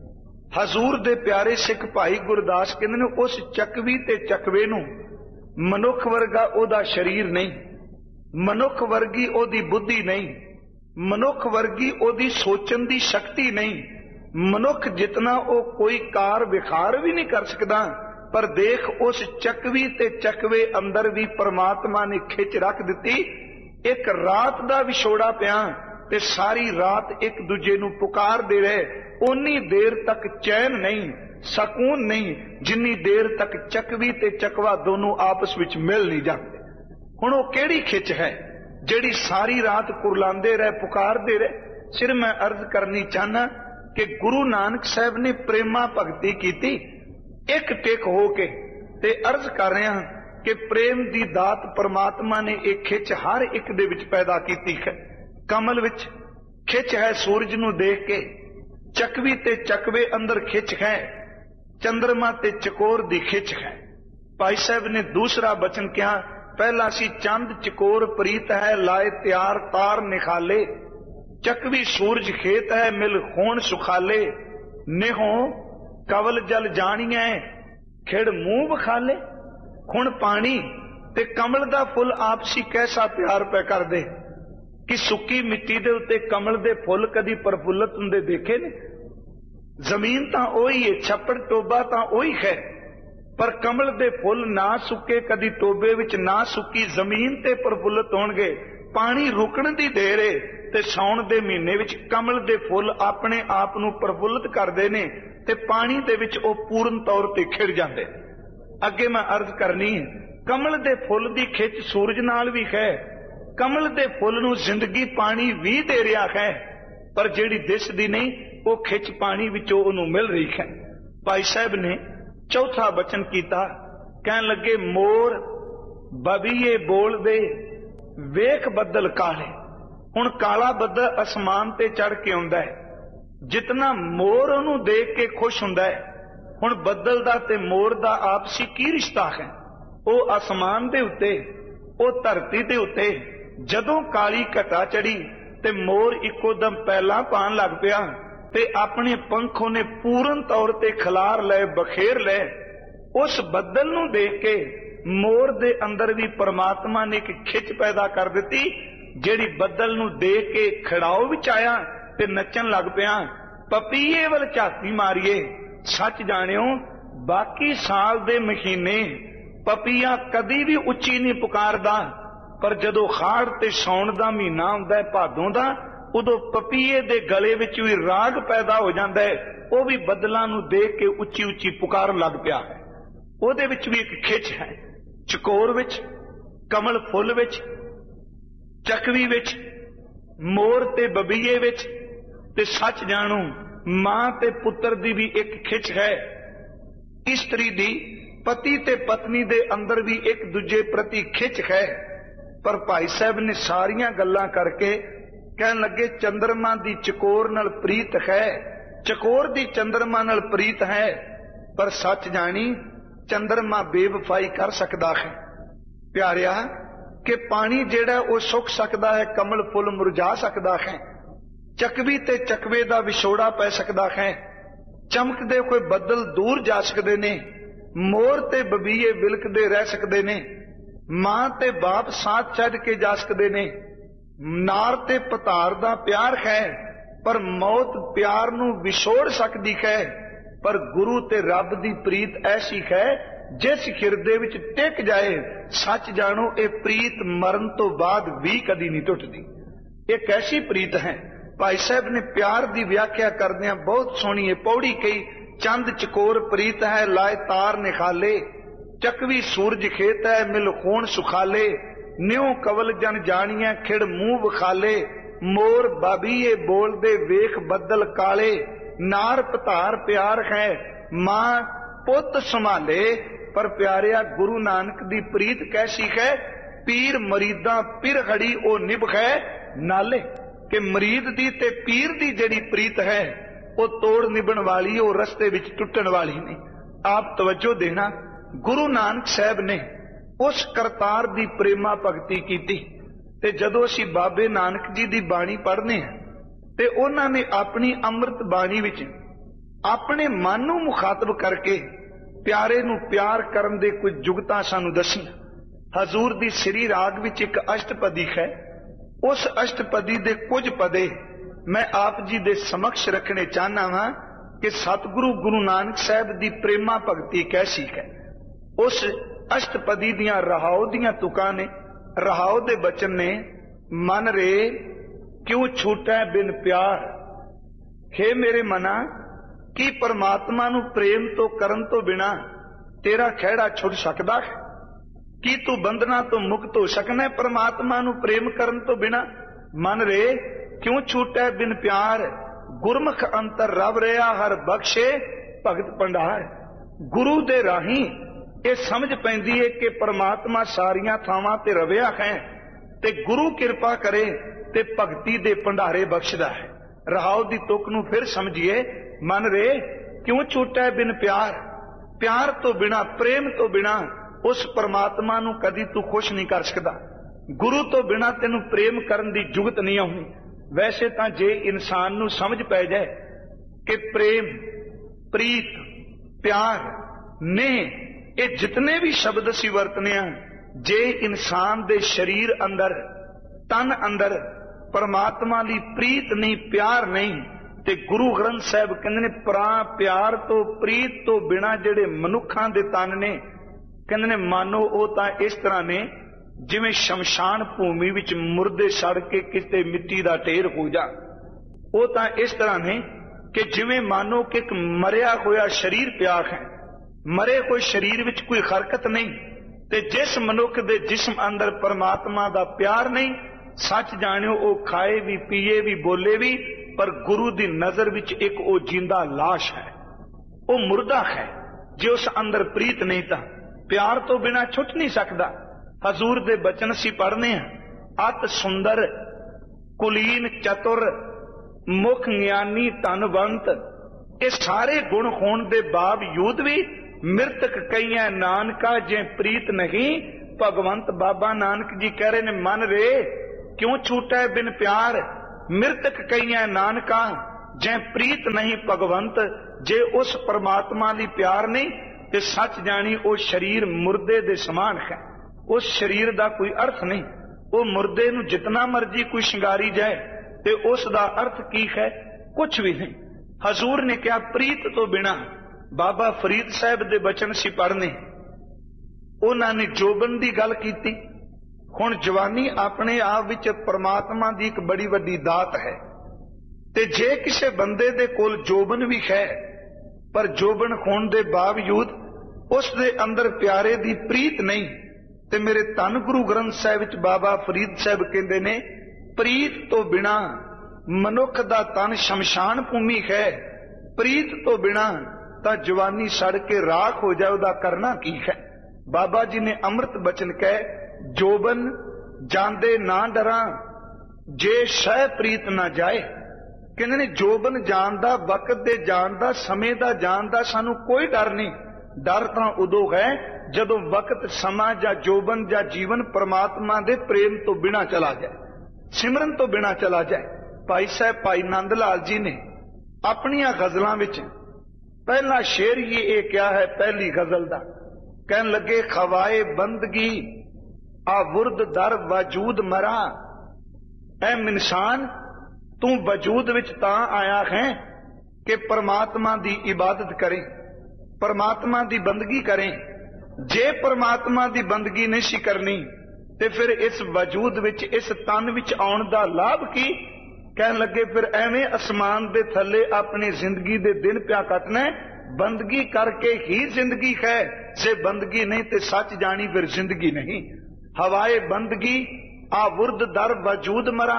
हजूर दे प्यारे सिख भाई गुरदास कहंदे ने उस चकवी ते चकवे नूं मनुख वर्गा ओदा शरीर नहीं, मनुख वर्गी ओदी बुद्धि नहीं, मनुख वर्गी ओदी सोचण दी शक्ति नहीं, मनुख जितना ओ कोई कार विखार भी नहीं कर सकदा। पर देख उस चकवी ते चकवे अंदर भी परमात्मा ने खिच रख दिती। एक रात दा विछोड़ा पिया ते सारी रात एक दूजे नूं पुकार दे रहे, उन्नी देर तक चैन नहीं, सकून नहीं, जिन्नी देर तक चकवी ते चकवा दोनों आपस विच मिल नहीं जाते। हुण ओह किहड़ी खिच है जिहड़ी सारी रात कुरलांदे रहे, पुकारदे रहे। सिर मैं अर्ज करनी चाहना कि गुरु नानक साहब ने प्रेमा भगती कीती एक टेक हो के, ते अर्ज कर रहा कि प्रेम दी दात परमात्मा ने एक खिच हर एक दे विच पैदा कीती है। कमल विच खिच है सूरज नूं देख के, चकवी ते चकवे अंदर खिच है, चंद्रमा ते चकोर दी खिच है। भाई साहब ने दूसरा बचन कहा, पहला सी चंद चकोर प्रीत है लाए त्यार तार निखाले, चकवी सूरज खेत है मिल खून सुखाले, नेहो कवल जल जानिए खिड़ मुंह बखाले। खुण पानी ते कमल दा फुल आपसी कैसा प्यार पै कर दे कि सुक्की मिट्टी दे उत्ते कमल दे फुल कदी प्रफुल्लत हुंदे देखे ने? जमीन तां ओही है, छप्पड़ टोबा तां ओही है, पर कमल दे फुल ना सुके कदी टोबे विच ना सुकी जमीन ते प्रफुल्लत होणगे। पानी रुकण दी देर है ते साउण दे महीने विच कमल दे फुल अपने आप नूं प्रफुल्लत करदे ने ते पानी दे विच ओ पूर्ण तौर ते खिड़ जांदे। अगे मैं अर्ज करनी है, कमल दे फुल दी खिच सूरज नाल भी है, कमल दे फुल नूं जिंदगी पानी भी दे रहा है, पर जिहड़ी दिसदी नहीं वो खिच पानी विचों उहनूं मिल रही है। भाई साहब ने चौथा बचन कीता, कहन लगे मोर बबीए बोल दे वेख बदल काले। हुण काला बदल आसमान ते चढ़ के आउंदा है, जितना मोर उहनूं देख के खुश हुंदा है। हुण बदल दा ते मोर दा आपसी की रिश्ता है? वो आसमान दे उत्ते, वो धरती दे उत्ते जदों काली घटा चढ़ी ते मोर इको दम पैला पान लग पिया ते अपने पंखों ने पूर्ण तौर ते खिलार ले, बखेर ले। उस बदल नूं देख के मोर दे अंदर भी परमात्मा ने एक खिच पैदा कर दिती, जिहड़ी बदल नूं देख के खड़ाओ विच आया ते नचन लग पिया। पपीए वल झाती मारिए, सच जानियो बाकी साल दे महीने पपीया कदी भी उच्ची नहीं पुकारदा, पर जदों खाड़ ते सौण दा महीना हुंदा है, भादों दा, उदों पपीए दे गले विच भी राग पैदा हो जांदा है, वो भी बदलां नूं देख के उच्ची उच्ची पुकार लग पिया है। ਉਹਦੇ ਵਿੱਚ भी एक खिच है, चकोर विच, कमल फुल विच, चकवी विच, मोर ते बबीए विच, ते सच जानू मां ते पुत्र दी भी एक खिच है। इस्त्री दी पति ते पत्नी दे अंदर भी एक दूजे प्रति खिच है। पर भाई साहब ने सारियां गल्लां करके कहन लगे चंद्रमा दी चकोर नाल प्रीत है, चकोर दी चंद्रमा नाल प्रीत है, पर सच जानी चंद्रमा बेवफाई कर सकता है। प्यारिया कि पानी जेड़ा वो सुख सकता है, कमल फुल मुरझा सकता है, चकवी ते चकवे दा विछोड़ा पै सकता है, चमकदे कोई बदल दूर जा सकते ने, मोर ते बबीए विलकदे रह सकते ने, मां ते बाप साथ छड्ड के जा सकते ने, नार ते पतार दा प्यार है, पर मौत प्यार नूं विछोड़ सकती है। पर गुरु ते रब दी प्रीत ऐसी है जिस हिरदे विच टिक जाए, सच जानो ये प्रीत मरण तो बाद भी कदी नहीं टुटदी। एक ऐसी प्रीत है। भाई साहब ने प्यार की व्याख्या करदियां बहुत सोहनी है पौड़ी कही, चंद चकोर प्रीत है लाए तार निखाले, चकवी सूरज खेत है मिल खून सुखाले, ਨਿਉ ਕਵਲ ਜਨ ਜਾਣੀਐ ਖਿੜ ਮੂੰਹ ਵਿਖਾਲੇ, ਮੋਰ ਬਾਬੀਏ ਬੋਲਦੇ ਵੇਖ ਬੱਦਲ ਕਾਲੇ, ਨਾਰ ਪਧਾਰ ਪਿਆਰ ਹੈ ਮਾਂ ਪੁੱਤ ਸੰਭਾਲੇ, ਪਰ ਪਿਆਰਿਆ ਗੁਰੂ ਨਾਨਕ ਦੀ ਪ੍ਰੀਤ ਕੈਸੀ ਹੈ, ਪੀਰ ਮਰੀਦਾਂ ਪਿਰ ਖੜੀ ਉਹ ਨਿਭ ਹੈ ਨਾਲੇ। ਕਿ ਮਰੀਦ ਦੀ ਤੇ ਪੀਰ ਦੀ ਜਿਹੜੀ ਪ੍ਰੀਤ ਹੈ ਉਹ ਤੋੜ ਨਿਭਣ ਵਾਲੀ, ਉਹ ਰਸਤੇ ਵਿੱਚ ਟੁੱਟਣ ਵਾਲੀ ਨਹੀਂ। ਆਪ ਤਵੱਜੋ ਦੇਣਾ, ਗੁਰੂ ਨਾਨਕ ਸਾਹਿਬ ਨੇ ਉਸ ਕਰਤਾਰ ਦੀ ਪ੍ਰੇਮਾ ਭਗਤੀ ਕੀਤੀ। ਤੇ ਜਦੋਂ ਅਸੀਂ ਬਾਬੇ ਨਾਨਕ ਜੀ ਦੀ ਬਾਣੀ ਪੜ੍ਹਦੇ ਹਾਂ ਤੇ ਉਹਨਾਂ ਨੇ ਆਪਣੀ ਅੰਮ੍ਰਿਤ ਬਾਣੀ ਵਿੱਚ ਆਪਣੇ ਮਨ ਨੂੰ ਮੁਖਾਤਬ ਕਰਕੇ ਪਿਆਰੇ ਨੂੰ ਪਿਆਰ ਕਰਨ ਦੇ ਕੁਝ ਜੁਗਤਾਂ ਸਾਨੂੰ ਦੱਸੀਆਂ। ਹਜ਼ੂਰ ਦੀ ਸ੍ਰੀ ਰਾਗ ਵਿੱਚ ਇੱਕ ਅਸ਼ਟਪਦੀ ਹੈ। ਉਸ ਅਸ਼ਟਪਦੀ ਦੇ ਕੁਝ ਪਦੇ ਮੈਂ ਆਪ ਜੀ ਦੇ ਸਮਕਸ਼ ਰੱਖਣੇ ਚਾਹਨਾ ਵਾਂ ਕਿ ਸਤਿਗੁਰੂ ਗੁਰੂ ਨਾਨਕ ਸਾਹਿਬ ਦੀ ਪ੍ਰੇਮਾ ਭਗਤੀ ਕੈਸੀ ਹੈ। ਉਸ ਅਸ਼ਟਪਦੀ ਦੀਆਂ ਰਹਾਉ ਦੀਆਂ ਤੁਕਾਂ ਨੇ, ਰਹਾਉ ਦੇ ਬਚਨ ਨੇ, ਮਨ ਰੇ ਕਿਉਂ ਛੂਟੈ ਬਿਨ ਪਿਆਰ, ਹੇ ਮੇਰੇ ਮਨਾ ਕੀ ਪਰਮਾਤਮਾ ਨੂੰ ਪ੍ਰੇਮ ਤੋਂ ਕਰਨ ਤੋਂ ਬਿਨਾ ਤੇਰਾ ਖਹਿੜਾ ਛੁੱਟ ਸਕਦਾ ਹੈ? ਕੀ ਤੂੰ ਬੰਧਨਾਂ ਤੋਂ ਮੁਕਤ ਹੋ ਸਕਣਾ ਪਰਮਾਤਮਾ ਨੂੰ ਪ੍ਰੇਮ ਕਰਨ ਤੋਂ ਬਿਨਾ? ਮਨ ਰੇ ਕਿਉਂ ਛੂਟੈ ਬਿਨ ਪਿਆਰ, ਗੁਰਮੁਖ ਅੰਤਰ ਰਵ ਰਿਹਾ ਹਰ ਬਖਸ਼ੇ ਭਗਤ ਭੰਡਾਰ। ਗੁਰੂ ਦੇ ਰਾਹੀਂ ਇਹ ਸਮਝ ਪੈਂਦੀ ਹੈ ਕਿ ਪਰਮਾਤਮਾ ਸਾਰੀਆਂ ਥਾਵਾਂ ਤੇ ਰਵਿਆ ਹੈ ਤੇ ਗੁਰੂ ਕਿਰਪਾ ਕਰੇ ਤੇ ਭਗਤੀ ਦੇ ਭੰਡਾਰੇ ਬਖਸ਼ਦਾ ਹੈ। ਰਹਾਉ ਦੀ ਤੁਕ ਨੂੰ ਫਿਰ ਸਮਝੀਏ, ਮਨ ਰੇ ਕਿਉਂ ਛੂਟੈ ਬਿਨ ਪਿਆਰ, ਪਿਆਰ ਤੋਂ ਬਿਨਾ, ਪ੍ਰੇਮ ਤੋਂ ਬਿਨਾ ਉਸ ਪਰਮਾਤਮਾ ਨੂੰ ਕਦੀ ਤੂੰ ਖੁਸ਼ ਨਹੀਂ ਕਰ ਸਕਦਾ। ਗੁਰੂ ਤੋਂ ਬਿਨਾ ਤੈਨੂੰ ਪ੍ਰੇਮ ਕਰਨ ਦੀ ਜੁਗਤ ਨਹੀਂ ਆਉਣੀ। ਵੈਸੇ ਤਾਂ ਜੇ ਇਨਸਾਨ ਨੂੰ ਸਮਝ ਪੈ ਜਾਏ ਕਿ ਪ੍ਰੇਮ, ਪ੍ਰੀਤ, ਪਿਆਰ ਨੇ ਇਹ ਜਿਤਨੇ ਵੀ ਸ਼ਬਦ ਅਸੀਂ ਵਰਤਨੇ ਆ, ਜੇ ਇਨਸਾਨ ਦੇ ਸਰੀਰ ਅੰਦਰ, ਤਨ ਅੰਦਰ ਪਰਮਾਤਮਾ ਦੀ ਪ੍ਰੀਤ ਨਹੀਂ, ਪਿਆਰ ਨਹੀਂ, ਤੇ ਗੁਰੂ ਗ੍ਰੰਥ ਸਾਹਿਬ ਕਹਿੰਦੇ ਨੇ ਪਿਆਰ ਤੋਂ, ਪ੍ਰੀਤ ਤੋਂ ਬਿਨਾ ਜਿਹੜੇ ਮਨੁੱਖਾਂ ਦੇ ਤਨ ਨੇ, ਕਹਿੰਦੇ ਨੇ ਮਾਨੋ ਉਹ ਤਾਂ ਇਸ ਤਰ੍ਹਾਂ ਨੇ ਜਿਵੇਂ ਸ਼ਮਸ਼ਾਨ ਭੂਮੀ ਵਿੱਚ ਮੁਰਦੇ ਸੜ ਕੇ ਕਿਤੇ ਮਿੱਟੀ ਦਾ ਢੇਰ ਹੋ ਜਾ। ਉਹ ਤਾਂ ਇਸ ਤਰ੍ਹਾਂ ਨੇ ਕਿ ਜਿਵੇਂ ਮਾਨੋ ਕਿ ਇੱਕ ਮਰਿਆ ਹੋਇਆ ਸਰੀਰ ਪਿਆ ਹੈ, ਮਰੇ ਹੋਏ ਸਰੀਰ ਵਿੱਚ ਕੋਈ ਹਰਕਤ ਨਹੀਂ। ਤੇ ਜਿਸ ਮਨੁੱਖ ਦੇ ਜਿਸਮ ਅੰਦਰ ਪਰਮਾਤਮਾ ਦਾ ਪਿਆਰ ਨਹੀਂ, ਸੱਚ ਜਾਣਿਓ ਉਹ ਖਾਏ ਵੀ, ਪੀਏ ਵੀ, ਬੋਲੇ ਵੀ, ਪਰ ਗੁਰੂ ਦੀ ਨਜ਼ਰ ਵਿੱਚ ਇੱਕ ਉਹ ਜਿੰਦਾ ਲਾਸ਼ ਹੈ, ਉਹ ਮੁਰਦਾ ਹੈ। ਜੇ ਉਸ ਅੰਦਰ ਪ੍ਰੀਤ ਨਹੀਂ ਤਾਂ ਪਿਆਰ ਤੋਂ ਬਿਨਾ ਛੁੱਟ ਨਹੀਂ ਸਕਦਾ। ਹਜ਼ੂਰ ਦੇ ਬਚਨ ਅਸੀਂ ਪੜ੍ਹਨੇ ਆ, ਅਤ ਸੁੰਦਰ ਕੁਲੀਨ ਚਤੁਰ ਮੁਖ ਗਿਆਨੀ ਧਨਵੰਤ। ਇਹ ਸਾਰੇ ਗੁਣ ਹੋਣ ਦੇ ਬਾਵਜੂਦ ਵੀ ਮਿਰਤਕ ਕਈਆਂ ਨਾਨਕਾ ਜੇ ਪ੍ਰੀਤ ਨਹੀਂ ਭਗਵੰਤ। ਬਾਬਾ ਨਾਨਕ ਜੀ ਕਹਿ ਰਹੇ ਨੇ, ਮਨ ਰੇ ਕਿਉਂ ਛੂਟੈ ਬਿਨ ਪਿਆਰ, ਮਿਰਤਕ ਕਈਆਂ ਨਾਨਕਾ ਜੇ ਪ੍ਰੀਤ ਨਹੀਂ ਭਗਵੰਤ। ਜੇ ਉਸ ਪਰਮਾਤਮਾ ਦੀ ਪਿਆਰ ਨਹੀਂ ਤੇ ਸੱਚ ਜਾਣੀ ਉਹ ਸਰੀਰ ਮੁਰਦੇ ਦੇ ਸਮਾਨ ਹੈ। ਉਸ ਸਰੀਰ ਦਾ ਕੋਈ ਅਰਥ ਨਹੀਂ। ਉਹ ਮੁਰਦੇ ਨੂੰ ਜਿਤਨਾ ਮਰਜੀ ਕੋਈ ਸ਼ਿੰਗਾਰੀ ਜਾਏ ਤੇ ਉਸ ਦਾ ਅਰਥ ਕੀ ਹੈ? ਕੁਛ ਵੀ ਨਹੀਂ। ਹਜ਼ੂਰ ਨੇ ਕਿਹਾ ਪ੍ਰੀਤ ਤੋਂ ਬਿਨਾ। ਬਾਬਾ ਫਰੀਦ ਸਾਹਿਬ ਦੇ ਬਚਨ ਸੀ ਪੜ੍ਹਨੇ, ਉਹਨਾਂ ਨੇ ਜੋਬਨ ਦੀ ਗੱਲ ਕੀਤੀ। ਹੁਣ ਜਵਾਨੀ ਆਪਣੇ ਆਪ ਵਿੱਚ ਪਰਮਾਤਮਾ ਦੀ ਇੱਕ ਬੜੀ ਵੱਡੀ ਦਾਤ ਹੈ, ਤੇ ਜੇ ਕਿਸੇ ਬੰਦੇ ਦੇ ਕੋਲ ਜੋਬਨ ਵੀ ਹੈ ਪਰ ਜੋਬਨ ਹੋਣ ਦੇ ਬਾਵਜੂਦ ਉਸ ਦੇ ਅੰਦਰ ਪਿਆਰੇ ਦੀ ਪ੍ਰੀਤ ਨਹੀਂ, ਤੇ ਮੇਰੇ ਧੰਨ ਗੁਰੂ ਗ੍ਰੰਥ ਸਾਹਿਬ ਵਿੱਚ ਬਾਬਾ ਫਰੀਦ ਸਾਹਿਬ ਕਹਿੰਦੇ ਨੇ, ਪ੍ਰੀਤ ਤੋਂ ਬਿਨਾ ਮਨੁੱਖ ਦਾ ਤਨ ਸ਼ਮਸ਼ਾਨ ਭੂਮੀ ਹੈ। ਪ੍ਰੀਤ ਤੋਂ ਬਿਨਾ ਤਾਂ ਜਵਾਨੀ ਸੜ ਕੇ ਰਾਖ ਹੋ ਜਾਏ, ਉਹਦਾ ਕਰਨਾ ਕੀ ਹੈ? ਬਾਬਾ ਜੀ ਨੇ ਅੰਮ੍ਰਿਤ ਬਚਨ ਕਹੇ, ਜੋਬਨ ਜਾਂਦੇ ਨਾ ਡਰਾਂ ਜੇ ਸ਼ਹਿ ਪ੍ਰੀਤ ਨਾ ਜਾਏ। ਕਹਿੰਦੇ ਨੇ ਜੋਬਨ ਜਾਣ ਦਾ, ਵਕਤ ਦੇ ਜਾਣ ਦਾ, ਸਮੇਂ ਦਾ ਜਾਣ ਦਾ ਸਾਨੂੰ ਕੋਈ ਡਰ ਨਹੀਂ। ਡਰ ਤਾਂ ਉਦੋਂ ਹੈ ਜਦੋਂ ਵਕਤ, ਸਮਾਂ ਜਾਂ ਜੋਬਨ ਜਾਂ ਜੀਵਨ ਪਰਮਾਤਮਾ ਦੇ ਪ੍ਰੇਮ ਤੋਂ ਬਿਨਾ ਚਲਾ ਜਾਏ, ਸਿਮਰਨ ਤੋਂ ਬਿਨਾ ਚਲਾ ਜਾਏ। ਭਾਈ ਸਾਹਿਬ ਭਾਈ ਨੰਦ ਲਾਲ ਜੀ ਨੇ ਆਪਣੀਆਂ ਗਜ਼ਲਾਂ ਵਿੱਚ ਪਹਿਲਾ ਸ਼ੇਰ ਹੀ ਇਹ ਕਿਹਾ ਹੈ, ਪਹਿਲੀ ਗਜ਼ਲ ਦਾ, ਕਹਿਣ ਲੱਗੇ, ਖਵਾਏ ਬੰਦਗੀ ਆ ਵੁਰਦ ਦਰ ਵਜੂਦ ਮਰਾ। ਐ ਇਨਸਾਨ ਤੂੰ ਵਜੂਦ ਵਿੱਚ ਤਾਂ ਆਇਆ ਹੈ ਕਿ ਪਰਮਾਤਮਾ ਦੀ ਇਬਾਦਤ ਕਰੇ, ਪਰਮਾਤਮਾ ਦੀ ਬੰਦਗੀ ਕਰੇ। ਜੇ ਪਰਮਾਤਮਾ ਦੀ ਬੰਦਗੀ ਨਹੀਂ ਸੀ ਕਰਨੀ ਤੇ ਫਿਰ ਇਸ ਵਜੂਦ ਵਿੱਚ, ਇਸ ਤਨ ਵਿੱਚ ਆਉਣ ਦਾ ਲਾਭ ਕੀ? ਕਹਿਣ ਲੱਗੇ, ਫਿਰ ਐਵੇਂ ਅਸਮਾਨ ਦੇ ਥੱਲੇ ਆਪਣੀ ਜ਼ਿੰਦਗੀ ਦੇ ਦਿਨ ਪਿਆ ਕੱਟਣਾ। ਬੰਦਗੀ ਕਰਕੇ ਹੀ ਜ਼ਿੰਦਗੀ ਹੈ, ਜੇ ਬੰਦਗੀ ਨਹੀਂ ਤੇ ਸੱਚ ਜਾਣੀ ਫਿਰ ਜ਼ਿੰਦਗੀ ਨਹੀਂ। हवाए बंदगी आवुर्द दर वजूद मरा,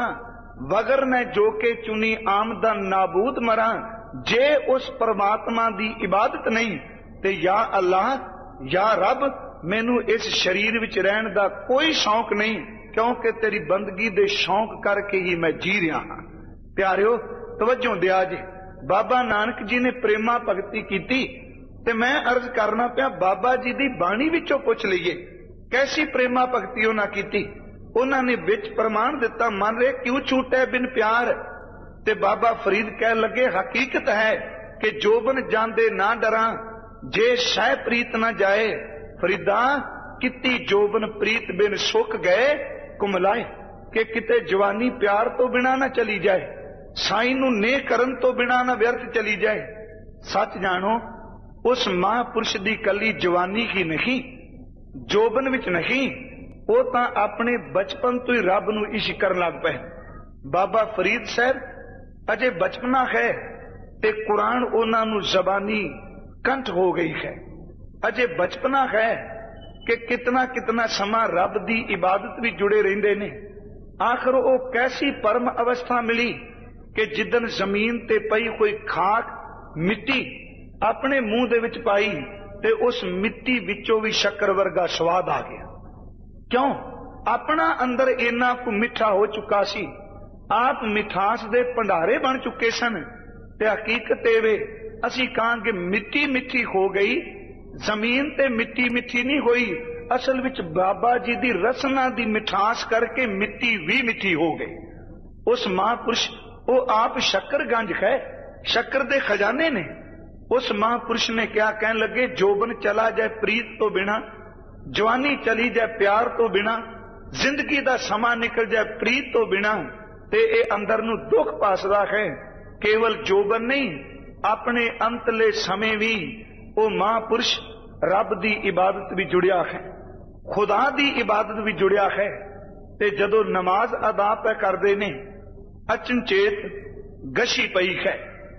वगर मैं जो के चुनी आमदन नाबूद मरा। जे उस परमात्मा दी इबादत नहीं ते या अल्लाह या रब मैनू इस शरीर विच रहन दा कोई शौक नहीं, क्योंकि तेरी बंदगी दे शौक करके ही मैं जी रहा हाँ। प्यारिओ तवज्जो दिया जे, बाबा नानक जी ने प्रेमा भगती कीती ते मैं अर्ज करना पिया बाबा जी दी बाणी विचों पुछ लईए कैसी प्रेमा भगती उन्हां कीती। उन्होंने विच प्रमाण दिता, मन रे क्यों छूटे बिन प्यार। ते बाबा फरीद कह लगे हकीकत है कि जोबन जांदे ना डरा, जे शह प्रीत ना जाए। फरीदा किती जोबन प्रीत बिन सुख गए कुमलाए, कि किते जवानी प्यार तो बिना ना चली जाए, साई नू ने करन तो बिना ना व्यर्थ चली जाए। सच जानो उस महापुरुष दी कली जवानी ही नहीं, जोबन विच नहीं, वो तां अपने बचपन तो ही रब नू इश्क करन लग पए। बाबा फरीद साहब अजे बचपना है ते कुरान उन्हां नू जबानी कंठ हो गई है। अजे बचपना है कि कितना कितना समा रब दी इबादत भी जुड़े रहिंदे ने। आखिर वो कैसी परम अवस्था मिली कि जिदन जमीन ते पई कोई खाक मिट्टी अपने मुंह दे विच पाई ते उस मिट्टी विचों भी शक्कर वर्गा स्वाद आ गया। क्यों? अपना अंदर इन्ना को मिठा हो चुका सी, आप मिठास दे भंडारे बन चुके सन। ते हकीकत एवे असी कहांगे मिट्टी मिठी हो गई, जमीन ते मिट्टी मिठी नहीं होई, असल विच बाबा जी दी रसना दी मिठास करके मिट्टी भी मिठी हो गई। उस महापुरुष वो आप शक्कर गंज है, शक्कर दे खजाने ने। उस महापुरुष ने क्या कहने लगे, जोबन चला जाए प्रीत तो बिना, जवानी चली जाए प्यार तो बिना, जिंदगी दा समा निकल जाए प्रीत तो बिना, ते ए अंदर नू दुख पासदा है। केवल जोबन नहीं, अपने अंतले समय भी वो महापुरुष रब दी इबादत भी जुड़िया है, खुदा दी इबादत भी जुड़िया है। ते जदों नमाज अदा पे करदे ने, अचनचेत गशी पई है,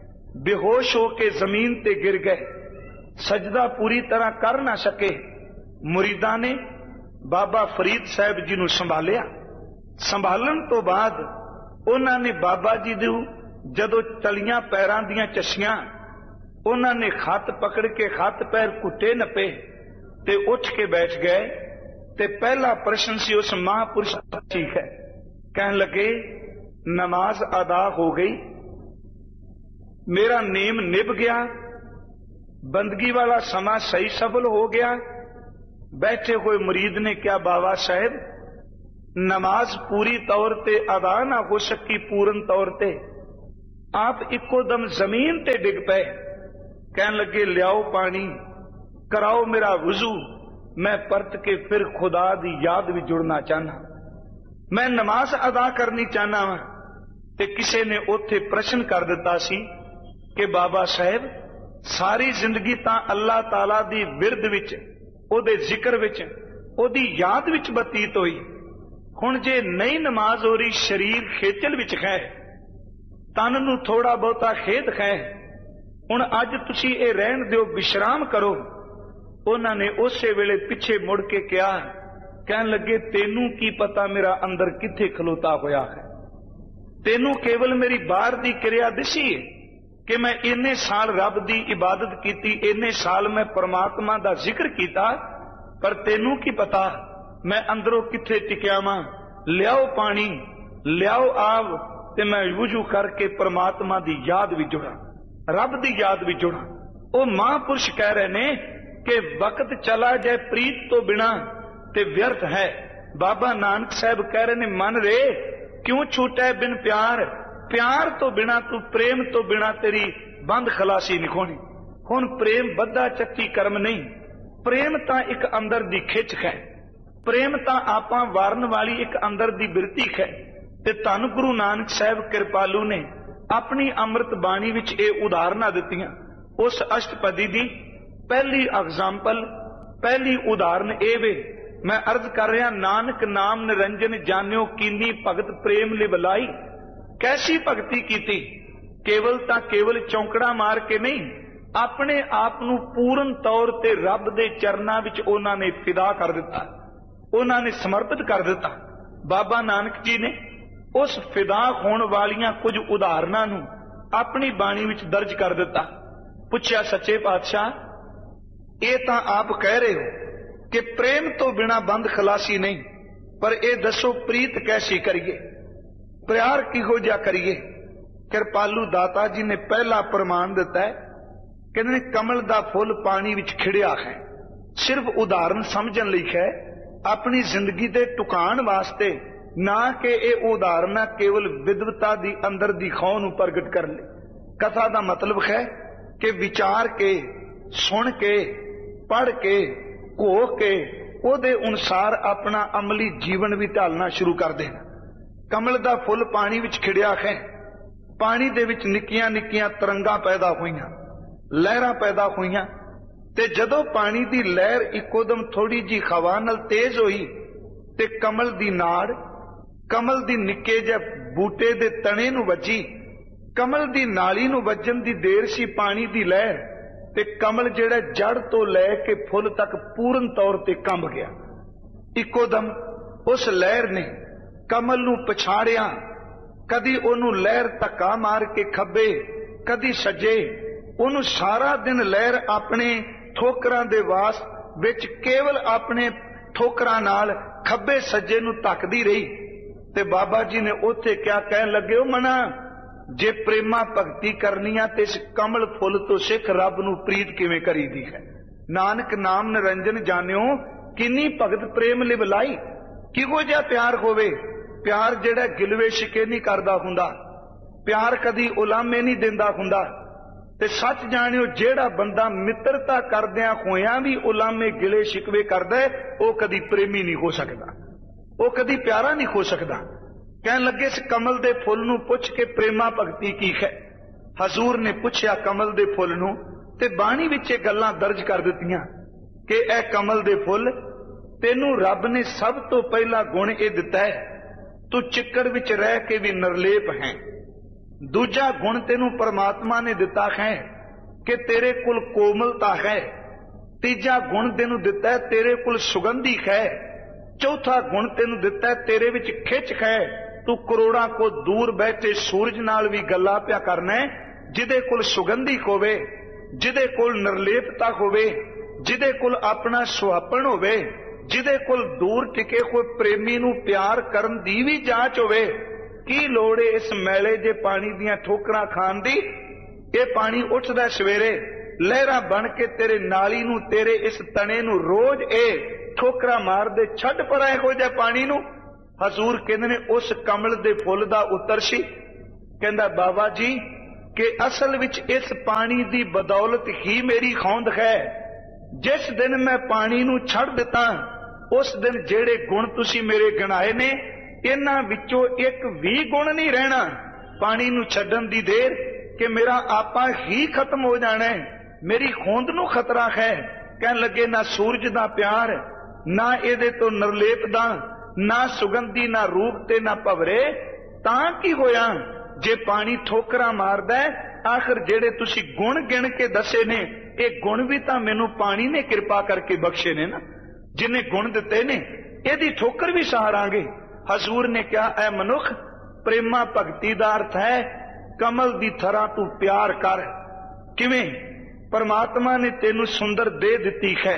बेहोश होके जमीन ते गिर गए, सजदा पूरी तरह कर ना सके। मुरीदा ने बाबा फरीद साहब जी नू संभालिया। संभालन तो बाद उन्होंने बाबा जी दू जदों चलियां पैरां दियां चस्सियां, उन्होंने खत पकड़ के खत पैर कुटे नपे ते उठ के बैठ गए। ते पहला प्रश्न सी उस महापुरुष का, ठीक है, कहने लगे नमाज अदा हो गई, मेरा नेम निभ गया, बंदगी वाला समा सही सफल हो गया। बैठे हुए मुरीद ने क्या, बाबा साहब नमाज पूरी तौर ते अदा ना हो सकी पूर्ण तौर ते, आप इको दम जमीन ते डिग पे। कहने लगे लियाओ पानी, कराओ मेरा वुजू, मैं परत के फिर खुदा दी याद भी जुड़ना चाहना, मैं नमाज अदा करनी चाहना वा। ते किसी ने उथे प्रश्न कर दिता सी कि बाबा साहब सारी जिंदगी तां अल्लाह ताला दी विरद विच, ओदे जिक्र विच, ओदी याद विच बतीत होई, हुण जे नहीं नमाज हो रही, शरीर खेचल विच है, तन नू थोड़ा बहुता खेद है, हुण अज तुसी ए रहन दिओ, विश्राम करो। उन्होंने उसे वेले पिछे मुड़ के कहा, कहन लगे तेनू की पता मेरा अंदर किथे खलोता होया है, तेनू केवल मेरी बाहर दी क्रिया दिसी है कि मैं इन्ने साल रब दी इबादत की, इन्ने साल मैं परमात्मा दा जिक्र किया, पर तेनू की पता मैं अंदरों किथे टिकिया वां। लियाओ पानी, लियाओ आव, ते मैं वुजू करके परमात्मा दी याद भी जुड़ा, रब दी याद भी जुड़ा। वो महापुरुष कह रहे ने कि वक्त चला जाए प्रीत तो बिना ते व्यर्थ है। बाबा नानक साहब कह रहे ने, मन रे क्यों छूटा बिन प्यार, प्यार तो बिना तू, प्रेम तो बिना तेरी बंद खलासी नहीं होनी। हुण प्रेम बद्दा चक्की कर्म नहीं, प्रेम तां एक अंदर दी खिच है, प्रेम तां आपां वारन वाली एक अंदर दी बिरती है। ते धन गुरु नानक साहब कृपालू ने अपनी अमृत बाणी विच ये उदाहरणा दित्तियां। उस अष्टपदी दी पहली एग्जाम्पल, पहली उदाहरण ए वे, मैं अर्ज कर रहा, नानक नाम निरंजन जान्यो कीनी भगत प्रेम लिवलाई। कैसी भगती की, केवल तां केवल चौंकड़ा मार के नहीं, अपने आप नू पूर्ण तौर ते रब दे चरनां विच उन्हां ने फिदा कर दिता। ਉਹਨਾਂ ਨੇ ਸਮਰਪਿਤ ਕਰ ਦਿੱਤਾ। ਬਾਬਾ ਨਾਨਕ ਜੀ ਨੇ ਉਸ ਫਿਦਾ ਹੋਣ ਵਾਲੀਆਂ ਕੁਝ ਉਦਾਹਰਨਾਂ ਨੂੰ ਆਪਣੀ ਬਾਣੀ ਵਿੱਚ ਦਰਜ ਕਰ ਦਿੱਤਾ। ਪੁੱਛਿਆ, ਸੱਚੇ ਪਾਤਸ਼ਾਹ, ਇਹ ਤਾਂ ਆਪ ਕਹਿ ਰਹੇ ਹੋ ਕਿ ਪ੍ਰੇਮ ਤੋਂ ਬਿਨਾਂ ਬੰਦ ਖਲਾਸੀ ਨਹੀਂ, ਪਰ ਇਹ ਦੱਸੋ ਪ੍ਰੀਤ ਕੈਸੀ ਕਰੀਏ, ਪਿਆਰ ਕਿਹੋ ਜਿਹਾ ਕਰੀਏ? ਕਿਰਪਾਲੂ ਦਾਤਾ ਜੀ ਨੇ ਪਹਿਲਾ ਪ੍ਰਮਾਣ ਦਿੱਤਾ ਹੈ। ਕਹਿੰਦੇ ਨੇ ਕਮਲ ਦਾ ਫੁੱਲ ਪਾਣੀ ਵਿੱਚ ਖਿੜਿਆ ਹੈ। ਸਿਰਫ ਉਦਾਹਰਨ ਸਮਝਣ ਲਈ ਹੈ, ਆਪਣੀ ਜ਼ਿੰਦਗੀ ਦੇ ਟੁਕਾਣ ਵਾਸਤੇ ਨਾ ਕਿ ਇਹ ਉਦਾਹਰਨਾਂ ਕੇਵਲ ਵਿਦਵਤਾ ਦੀ ਅੰਦਰ ਦੀ ਖੌ ਨੂੰ ਪ੍ਰਗਟ ਕਰਨ ਲਈ। ਕਥਾ ਦਾ ਮਤਲਬ ਹੈ ਕਿ ਵਿਚਾਰ ਕੇ, ਸੁਣ ਕੇ, ਪੜ੍ਹ ਕੇ, ਘੋਖ ਕੇ ਉਹਦੇ ਅਨੁਸਾਰ ਆਪਣਾ ਅਮਲੀ ਜੀਵਨ ਵੀ ਢਾਲਣਾ ਸ਼ੁਰੂ ਕਰ ਦੇਣਾ। ਕਮਲ ਦਾ ਫੁੱਲ ਪਾਣੀ ਵਿੱਚ ਖਿੜਿਆ ਹੈ। ਪਾਣੀ ਦੇ ਵਿੱਚ ਨਿੱਕੀਆਂ ਨਿੱਕੀਆਂ ਤਰੰਗਾਂ ਪੈਦਾ ਹੋਈਆਂ, ਲਹਿਰਾਂ ਪੈਦਾ ਹੋਈਆਂ, ਤੇ ਜਦੋਂ ਪਾਣੀ ਦੀ ਲਹਿਰ ਇੱਕੋਦਮ ਥੋੜੀ ਜੀ ਹਵਾ ਨਾਲ ਤੇਜ਼ ਹੋਈ ਤੇ ਕਮਲ ਦੀ ਨਾੜ, ਕਮਲ ਦੀ ਨਿੱਕੇ ਜਿਹੇ ਬੂਟੇ ਦੇ ਤਣੇ ਨੂੰ ਵੱਜੀ। ਕਮਲ ਦੀ ਨਾਲੀ ਨੂੰ ਵੱਜਣ ਦੀ ਦੇਰ ਸੀ ਪਾਣੀ ਦੀ ਲਹਿਰ, ਤੇ ਕਮਲ ਜਿਹੜਾ ਜੜ ਤੋਂ ਲੈ ਕੇ ਫੁੱਲ ਤੱਕ ਪੂਰਨ ਤੌਰ ਤੇ ਕੰਬ ਗਿਆ। ਇੱਕੋਦਮ ਉਸ ਲਹਿਰ ਨੇ ਕਮਲ ਨੂੰ ਪਛਾੜਿਆ। ਕਦੀ ਉਹਨੂੰ ਲਹਿਰ ਧੱਕਾ ਮਾਰ ਕੇ ਖੱਬੇ, ਕਦੀ ਸੱਜੇ। ਉਹਨੂੰ ਸਾਰਾ ਦਿਨ ਲਹਿਰ ਆਪਣੇ ਠੋਕਰਾਂ ਦੇ ਵਾਸ ਵਿੱਚ ਕੇਵਲ ਆਪਣੇ ਠੋਕਰਾਂ ਨਾਲ ਖੱਬੇ ਸੱਜੇ ਨੂੰ ਧੱਕਦੀ ਰਹੀ। ਤੇ ਬਾਬਾ ਜੀ ਨੇ ਉੱਥੇ ਕਿਆ ਕਹਿਣ ਲੱਗੇ, ਉਹ ਮਨਾ, ਜੇ ਪ੍ਰੇਮਾ ਭਗਤੀ ਕਰਨੀ ਆ ਤੇ ਇਸ ਕਮਲ ਫੁੱਲ ਤੋਂ ਸਿੱਖ ਰੱਬ ਨੂੰ ਪ੍ਰੀਤ ਕਿਵੇਂ ਕਰੀਦੀ ਹੈ। ਨਾਨਕ ਨਾਮ ਨਿਰੰਜਨ ਜਾਣਿਓ, ਕਿੰਨੀ ਭਗਤ ਪ੍ਰੇਮ ਲਿਵ ਲਾਈ। ਕਿਹੋ ਜਿਹਾ ਪਿਆਰ ਹੋਵੇ, ਪਿਆਰ ਜਿਹੜਾ ਗਿਲਵੇ ਸ਼ਿਕੇ ਨਹੀਂ ਕਰਦਾ ਹੁੰਦਾ, ਪਿਆਰ ਕਦੀ ਉਲਾਮੇ ਨਹੀਂ ਦਿੰਦਾ ਹੁੰਦਾ। ਤੇ ਸੱਚ ਜਾਣਿਓ, ਜਿਹੜਾ ਬੰਦਾ ਮਿੱਤਰਤਾ ਕਰਦਿਆਂ ਹੋਇਆਂ ਵੀ ਉਲਾਮੇ ਗਿਲੇ ਸ਼ਿਕਵੇ ਕਰਦਾ ਹੈ, ਉਹ ਕਦੀ ਪ੍ਰੇਮੀ ਨਹੀਂ ਹੋ ਸਕਦਾ, ਉਹ ਕਦੀ ਪਿਆਰਾ ਨਹੀਂ ਹੋ ਸਕਦਾ। ਕਹਿਣ ਲੱਗੇ, ਇਸ ਕਮਲ ਦੇ ਫੁੱਲ ਨੂੰ ਪੁੱਛ ਕੇ ਪ੍ਰੇਮਾ ਭਗਤੀ ਕੀ ਹੈ। ਹਜ਼ੂਰ ਨੇ ਪੁੱਛਿਆ ਕਮਲ ਦੇ ਫੁੱਲ ਨੂੰ, ਤੇ ਬਾਣੀ ਵਿੱਚ ਇਹ ਗੱਲਾਂ ਦਰਜ ਕਰ ਦਿੱਤੀਆਂ ਕਿ ਇਹ ਕਮਲ ਦੇ ਫੁੱਲ, ਤੈਨੂੰ ਰੱਬ ਨੇ ਸਭ ਤੋਂ ਪਹਿਲਾ ਗੁਣ ਇਹ ਦਿੱਤਾ ਹੈ, ਤੂੰ ਚਿੱਕੜ ਵਿੱਚ ਰਹਿ ਕੇ ਵੀ ਨਿਰਲੇਪ ਹੈ। ਦੂਜਾ ਗੁਣ ਤੈਨੂੰ ਪਰਮਾਤਮਾ ਨੇ ਦਿੱਤਾ ਹੈ ਕਿ ਤੇਰੇ ਕੋਲ ਕੋਮਲਤਾ ਹੈ। ਤੀਜਾ ਗੁਣ ਤੈਨੂੰ ਦਿੱਤਾ ਹੈ, ਤੇਰੇ ਕੋਲ ਸੁਗੰਧੀ ਹੈ। ਚੌਥਾ ਗੁਣ ਤੈਨੂੰ ਦਿੱਤਾ ਹੈ, ਤੇਰੇ ਵਿੱਚ ਖਿੱਚ ਹੈ। ਤੂੰ ਕਰੋੜਾਂ ਕੋ ਦੂਰ ਬੈਠੇ ਸੂਰਜ ਨਾਲ ਵੀ ਗੱਲਾਂ ਪਿਆ ਕਰਨਾ ਹੈ, ਜਿਹਦੇ ਕੋਲ ਸੁਗੰਧੀ ਹੋਵੇ, ਜਿਹਦੇ ਕੋਲ ਨਿਰਲੇਪਤਾ ਹੋਵੇ, ਜਿਹਦੇ ਕੋਲ ਆਪਣਾ ਸੁਹਾਪਣ ਹੋਵੇ, ਜਿਹਦੇ ਕੋਲ ਦੂਰ ਟਿਕੇ ਹੋਏ ਪ੍ਰੇਮੀ ਨੂੰ ਪਿਆਰ ਕਰਨ ਦੀ ਵੀ ਜਾਂਚ ਹੋਵੇ। ਕੀ ਲੋੜ ਏ ਇਸ ਮੈਲੇ ਜੇ ਪਾਣੀ ਦੀਆਂ ਠੋਕਰਾਂ ਖਾਣ ਦੀ? ਇਹ ਪਾਣੀ ਉੱਠਦਾ ਸਵੇਰੇ, ਲਹਿਰਾਂ ਬਣ ਕੇ ਤੇਰੇ ਨਾਲੀ ਨੂੰ, ਤੇਰੇ ਇਸ ਤਣੇ ਨੂੰ ਰੋਜ਼ ਇਹ ਠੋਕਰਾਂ ਮਾਰਦੇ। ਛੱਡ ਪਰਾਂ ਇਹੋ ਜਿਹੇ ਪਾਣੀ ਨੂੰ। ਹਜ਼ੂਰ ਕਹਿੰਦੇ ਨੇ ਉਸ ਕਮਲ ਦੇ ਫੁੱਲ ਦਾ ਉੱਤਰ ਸੀ। ਕਹਿੰਦਾ, ਬਾਬਾ ਜੀ, ਕਿ ਅਸਲ ਵਿੱਚ ਇਸ ਪਾਣੀ ਦੀ ਬਦੌਲਤ ਹੀ ਮੇਰੀ ਹੋਂਦ ਹੈ। ਜਿਸ ਦਿਨ ਮੈਂ ਪਾਣੀ ਨੂੰ ਛੱਡ ਦਿੱਤਾ, ਉਸ ਦਿਨ ਜਿਹੜੇ ਗੁਣ ਤੁਸੀਂ ਮੇਰੇ ਗਿਣਾਏ ਨੇ, ਇਹਨਾਂ ਵਿੱਚੋਂ ਇੱਕ ਵੀ ਗੁਣ ਨਹੀਂ ਰਹਿਣਾ। ਪਾਣੀ ਨੂੰ ਛੱਡਣ ਦੀ ਦੇਰ ਕਿ ਮੇਰਾ ਆਪਾ ਹੀ ਖਤਮ ਹੋ ਜਾਣਾ ਹੈ, ਮੇਰੀ ਹੋਂਦ ਨੂੰ ਖਤਰਾ ਹੈ। ਕਹਿਣ ਲੱਗੇ, ਨਾ ਸੂਰਜ ਦਾ ਪਿਆਰ, ਨਾ ਇਹਦੇ ਤੋਂ ਨਿਰਲੇਪ ਦਾ, ਨਾ ਸੁਗੰਧੀ, ਨਾ ਰੂਪ ਤੇ ਨਾ ਭਵਰੇ। ਤਾਂ ਕੀ ਹੋਇਆ ਜੇ ਪਾਣੀ ਠੋਕਰਾਂ ਮਾਰਦਾ ਹੈ? ਆਖਰ ਜਿਹੜੇ ਤੁਸੀਂ ਗੁਣ ਗਿਣ ਕੇ ਦੱਸੇ ਨੇ, ਇਹ ਗੁਣ ਵੀ ਤਾਂ ਮੈਨੂੰ ਪਾਣੀ ਨੇ ਕਿਰਪਾ ਕਰਕੇ ਬਖਸ਼ੇ ਨੇ ਨਾ। ਜਿਨੇ ਗੁਣ ਦਿੱਤੇ ਨੇ, ਇਹਦੀ ਠੋਕਰ ਵੀ ਸਹਾਰਾਂਗੇ। ਹਜ਼ੂਰ ਨੇ ਕਿਹਾ, ਐ ਮਨੁੱਖ, ਪ੍ਰੇਮਾ ਭਗਤੀ ਦਾ ਅਰਥ ਹੈ ਕਮਲ ਦੀ ਤਰ੍ਹਾਂ ਤੂੰ ਪਿਆਰ ਕਰ। ਕਿਵੇਂ? ਪਰਮਾਤਮਾ ਨੇ ਤੈਨੂੰ ਸੁੰਦਰ ਦੇਹ ਦਿੱਤੀ ਹੈ,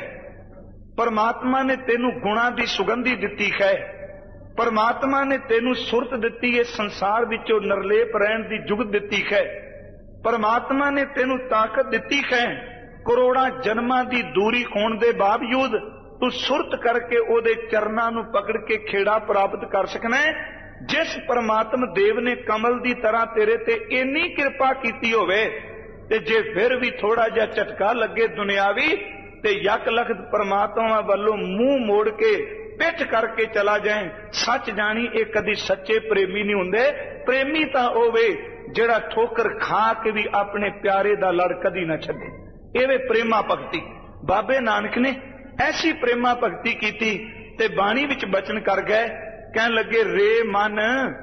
ਪਰਮਾਤਮਾ ਨੇ ਤੈਨੂੰ ਗੁਣਾਂ ਦੀ ਸੁਗੰਧੀ ਦਿੱਤੀ ਹੈ, ਪਰਮਾਤਮਾ ਨੇ ਤੈਨੂੰ ਸੁਰਤ ਦਿੱਤੀ ਹੈ, ਸੰਸਾਰ ਵਿੱਚੋਂ ਨਿਰਲੇਪ ਰਹਿਣ ਦੀ ਜੁਗਤ ਦਿੱਤੀ ਹੈ, ਪਰਮਾਤਮਾ ਨੇ ਤੈਨੂੰ ਤਾਕਤ ਦਿੱਤੀ ਹੈ। ਕਰੋੜਾਂ ਜਨਮਾਂ ਦੀ ਦੂਰੀ ਹੋਣ ਦੇ ਬਾਵਜੂਦ ਤੂੰ ਸੁਰਤ ਕਰਕੇ ਉਹਦੇ ਚਰਨਾਂ ਨੂੰ ਪਕੜ ਕੇ ਖੇੜਾ ਪ੍ਰਾਪਤ ਕਰ ਸਕਣਾ ਹੈ। ਜਿਸ ਪਰਮਾਤਮ ਦੇਵ ਨੇ ਕਮਲ ਦੀ ਤਰ੍ਹਾਂ ਤੇਰੇ ਤੇ ਇੰਨੀ ਕਿਰਪਾ ਕੀਤੀ ਹੋਵੇ, ਤੇ ਜੇ ਫਿਰ ਵੀ ਥੋੜਾ ਜਿਹਾ ਝਟਕਾ ਲੱਗੇ ਦੁਨਿਆਵੀ, ਤੇ ਯਕ ਲਖਤ ਪਰਮਾਤਮਾ ਵੱਲੋਂ ਮੂੰਹ ਮੋੜ ਕੇ ਪਿੱਠ ਕਰਕੇ ਚਲਾ ਜਾਏ, ਸੱਚ ਜਾਣੀ ਇਹ ਕਦੀ ਸੱਚੇ ਪ੍ਰੇਮੀ ਨਹੀਂ ਹੁੰਦੇ। ਪ੍ਰੇਮੀ ਤਾਂ ਹੋਵੇ ਜਿਹੜਾ ਠੋਕਰ ਖਾ ਕੇ ਵੀ ਆਪਣੇ ਪਿਆਰੇ ਦਾ ਲੜ ਕਦੀ ਨਾ ਛੱਡੇ। ਇਹ ਵੇ ਪ੍ਰੇਮਾ ਭਗਤੀ। ਬਾਬੇ ਨਾਨਕ ਨੇ ਐਸੀ ਪ੍ਰੇਮਾ ਭਗਤੀ ਕੀਤੀ ਤੇ ਬਾਣੀ ਵਿੱਚ ਬਚਨ ਕਰ ਗਏ। ਕਹਿਣ ਲੱਗੇ, ਰੇ ਮਨ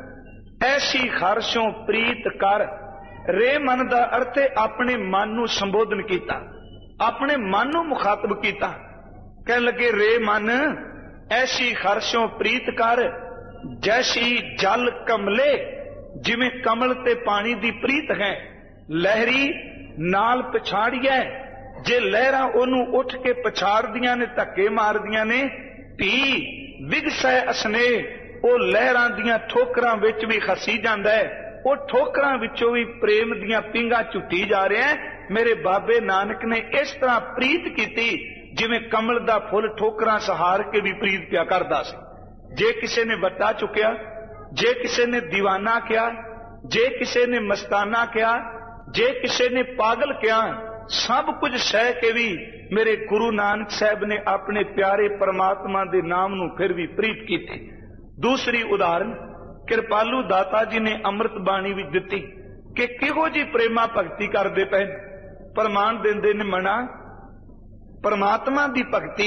ਐਸੀ ਹਰਸ਼ੋਂ ਪ੍ਰੀਤ ਕਰ। ਰੇ ਮਨ ਦਾ ਅਰਥ ਹੈ ਆਪਣੇ ਮਨ ਨੂੰ ਸੰਬੋਧਨ ਕੀਤਾ, ਆਪਣੇ ਮਨ ਨੂੰ ਮੁਖਾਤਬ ਕੀਤਾ। ਕਹਿਣ ਲੱਗੇ, ਰੇ ਮਨ, ऐसी हर्षों प्रीत कर जैसी जल कमले, जिवें कमल ते पानी दी प्रीत है। लहरी नाल पछाड़िए, जे लहरां ओनू उठ के पछाड़दियां ने, धक्के मारदियां ने। धी विगसै असने, ओ लहरां दियां ठोकरां विच भी खसी जांदा है, ओ ठोकरां विचों भी प्रेम दियां पिंगां झुटी जा रहा है। मेरे बाबे नानक ने इस तरह प्रीत कीती जिवें कमल दा फुल ठोकरां सहार के भी प्रीत पिया करदा सी। जे किसी ने वट्टा चुकिया, जे किसी ने दीवाना किया, जे किसी ने मस्ताना किया, जे किसी ने पागल किया, सब कुछ सह के भी मेरे गुरु नानक साहब ने अपने प्यारे परमात्मा दे नाम नूं फिर भी प्रीत की थी। दूसरी उदाहरण कृपालू दाता जी ने अमृत बाणी विच दित्ती कि किहो जी प्रेमा भगती करदे पए। प्रमाण देंदे ने मना, परमात्मा दी भगती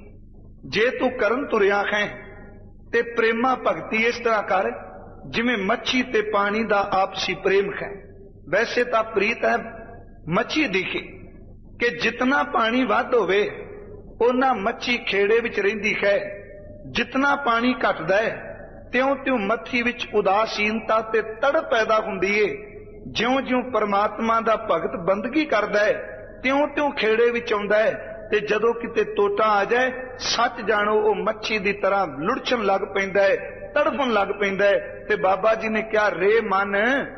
जे तू करन तुरिया है ते प्रेमा भगती इस तरह कर जिवें मच्छी ते पानी दा आपसी प्रेम है। वैसे तां प्रीत है मच्छी दिखे कि जितना पानी वध होवे उन्ना मच्छी खेड़े विच रहिंदी है, जितना पानी घटदा है त्यों त्यों मच्छी विच उदासीनता ते तड़ पैदा हुंदी है। ज्यों ज्यों परमात्मा दा भगत बंदगी करदा है त्यों त्यों खेड़े विच आउंदा है, ते जदों किते टोटा आ जाए सच जानो वो मच्छी दी तरह लुढ़चण लग पैंदा है, तड़फण लग पैंदा है। ते बाबा जी ने क्या रे मन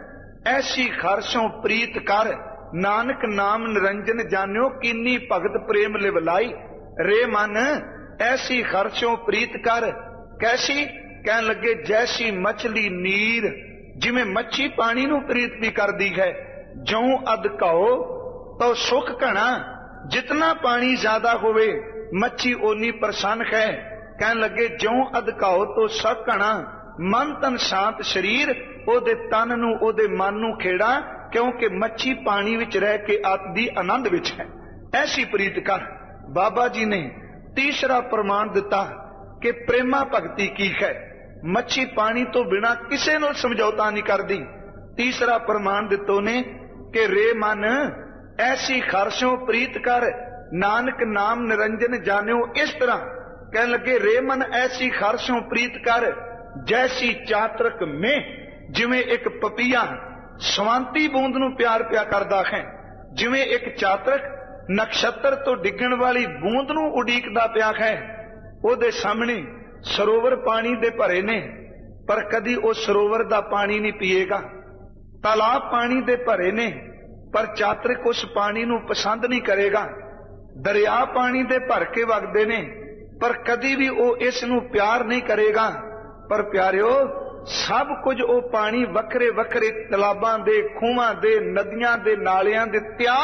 ऐसी खर्शों प्रीत कर, नानक नाम निरंजन जान्यो कीनी भगत प्रेम लिवलाई। रे मन ऐसी खर्शों प्रीत कर, कैसी? कहन लगे जैसी मछली नीर, जिमें मच्छी पानी नू प्रीत भी करदी है। ज्यों अध कहो तो सुख घना, जितना पानी ज्यादा होवे मच्छी ओनी प्रसन्न है। कहन लगे ज्यों अध कहो तो सुख घना, मन तन शांत शरीर, ओदे तन नू ओदे मन नू खेड़ा, क्योंकि मच्छी पानी विच रह के आत्दी आनंद विच है। ऐसी प्रीत कर। बाबा जी ने तीसरा प्रमाण दिता कि प्रेमा भगती की है। मच्छी पानी तो बिना किसे नाल समझौता नहीं करदी। तीसरा प्रमाण दितो ने कि रे मन ऐसी खर्शों प्रीत कर, नानक नाम निरंजन जान्यो। इस तरह कहने लगे रे मन ऐसी खर्शों प्रीत कर जैसी चातरक में, जिवें एक पपीहा सवांती बूंद नू प्यार पिया करदा है, जिवें एक चातरक नक्षत्र तो डिगण वाली बूंद नू उडीकदा पिया है। ओदे सामने सरोवर पानी दे भरे ने, पर कदी उस सरोवर दा पानी नहीं पिएगा। तालाब पानी दे भरे ने, पर चातरिक उस पानी नू पसंद नहीं करेगा। दरिया पानी दे भर के वगदे ने, पर कदी भी वो इस नू प्यार नहीं करेगा। पर प्यारिओ सब कुछ वो पानी वखरे वखरे तलाबां दे, खूहां दे, नदियां दे, नालियां दे त्याग